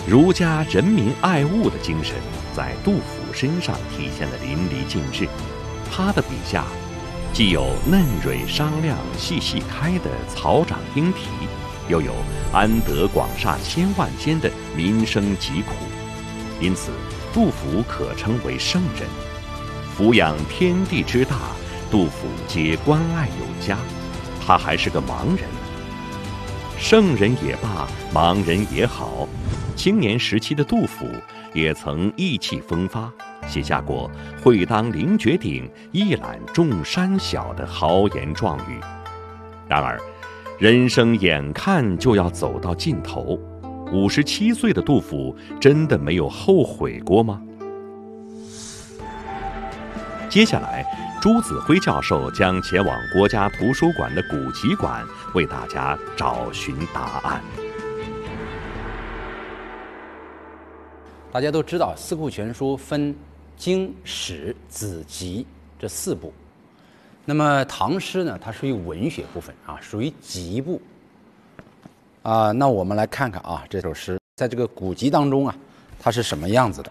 儒家仁民爱物的精神在杜甫身上体现得淋漓尽致。他的笔下，既有嫩蕊商量细细开的草长莺啼，又有安得广厦千万间的民生疾苦，因此杜甫可称为圣人。抚养天地之大，杜甫皆关爱有加，他还是个盲人。圣人也罢，盲人也好，青年时期的杜甫也曾意气风发，写下过会当凌绝顶，一览众山小的豪言壮语。然而人生眼看就要走到尽头，57岁的杜甫真的没有后悔过吗？接下来朱子辉教授将前往国家图书馆的古籍馆，为大家找寻答案。 大家都知道《四库全书》分经、史、子集这4部，那么唐诗呢，它属于文学部分啊，属于集部啊。那我们来看看啊，这首诗在这个古籍当中啊，它是什么样子的。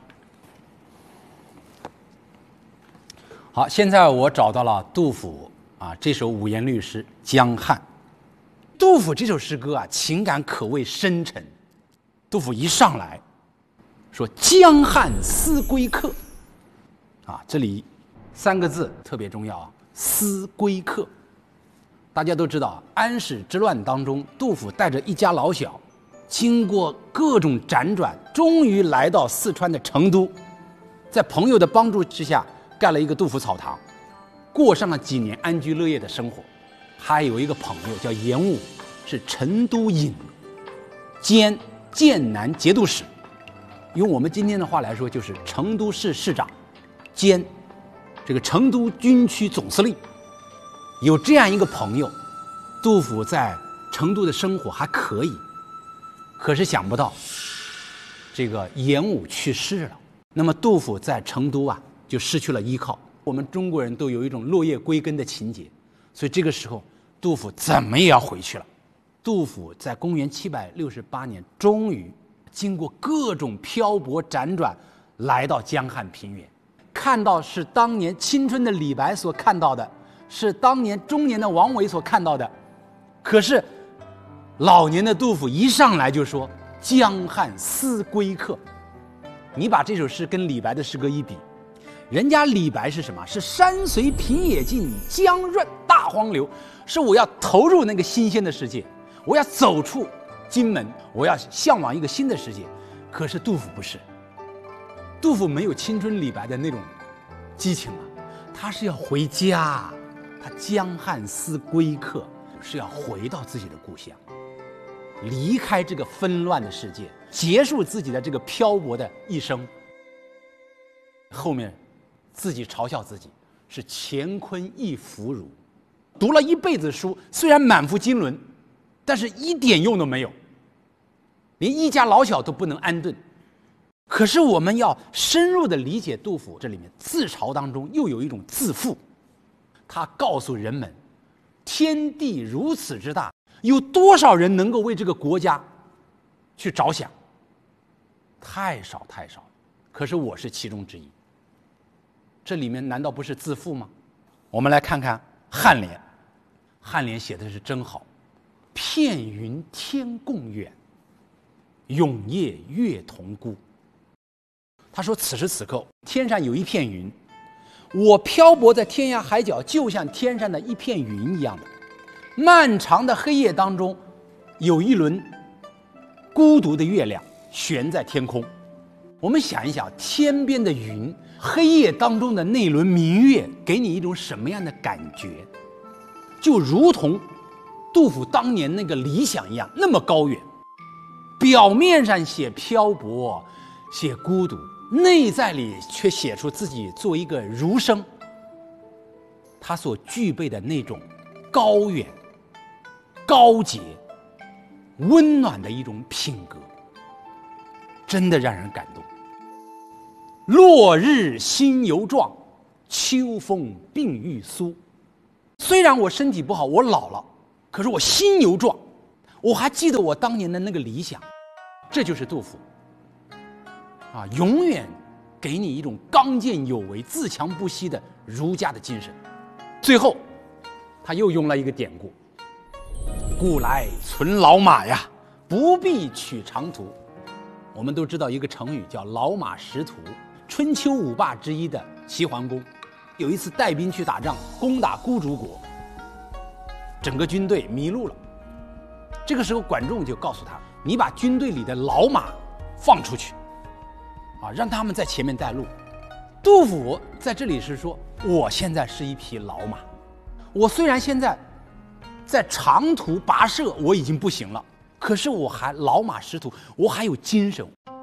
好，现在我找到了杜甫啊这首五言律诗《江汉》。杜甫这首诗歌啊，情感可谓深沉。杜甫一上来说“江汉思归客”，啊，这里3个字特别重要啊，“思归客”。大家都知道，安史之乱当中，杜甫带着一家老小，经过各种辗转，终于来到四川的成都，在朋友的帮助之下，盖了一个杜甫草堂，过上了几年安居乐业的生活。还有一个朋友叫严武，是成都尹兼剑南节度使，用我们今天的话来说，就是成都市市长兼这个成都军区总司令。有这样一个朋友，杜甫在成都的生活还可以。可是想不到这个严武去世了，那么杜甫在成都啊就失去了依靠。我们中国人都有一种落叶归根的情节，所以这个时候杜甫怎么也要回去了。杜甫在公元768年终于经过各种漂泊辗转，来到江汉平原，看到是当年青春的李白所看到的，是当年中年的王维所看到的。可是老年的杜甫一上来就说“江汉思归客”。你把这首诗跟李白的诗歌一比，人家李白是什么？是山随平野尽，江润大荒流，是我要投入那个新鲜的世界，我要走出荆门，我要向往一个新的世界。可是杜甫不是，杜甫没有青春李白的那种激情啊，他是要回家，他江汉思归客，是要回到自己的故乡，离开这个纷乱的世界，结束自己的这个漂泊的一生。后面自己嘲笑自己是乾坤一腐儒，读了一辈子书，虽然满腹经纶，但是一点用都没有，连一家老小都不能安顿。可是我们要深入的理解杜甫这里面自嘲当中又有一种自负，他告诉人们，天地如此之大，有多少人能够为这个国家去着想？太少太少。可是我是其中之一。这里面难道不是自负吗？我们来看看颔联，颔联写的是真好，片云天共远，永夜月同孤。他说此时此刻天上有一片云，我漂泊在天涯海角，就像天上的一片云一样的。漫长的黑夜当中，有一轮孤独的月亮悬在天空。我们想一想，天边的云，黑夜当中的那轮明月，给你一种什么样的感觉？就如同杜甫当年那个理想一样，那么高远。表面上写漂泊，写孤独，内在里却写出自己作为一个儒生，他所具备的那种高远、高洁、温暖的一种品格，真的让人感动。落日心犹壮，秋风鬓欲苏。虽然我身体不好，我老了，可是我心犹壮，我还记得我当年的那个理想。这就是杜甫， 啊，永远给你一种刚健有为、自强不息的儒家的精神。最后，他又用了一个典故：古来存老马呀，不必取长途。我们都知道一个成语叫老马识途。春秋五霸之一的齐桓公，有一次带兵去打仗，攻打孤竹国，整个军队迷路了。这个时候，管仲就告诉他：“你把军队里的老马放出去，啊，让他们在前面带路。”杜甫在这里是说：“我现在是一匹老马，我虽然现在在长途跋涉我已经不行了，可是我还老马识途，我还有精神。